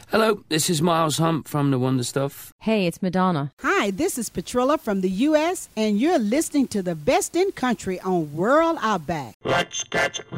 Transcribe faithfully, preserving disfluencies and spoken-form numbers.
Hello, this is Miles Hump from The Wonder Stuff. Hey, it's Madonna. Hi, this is Petrilla from the U S, and you're listening to the best in country on World Outback. Let's get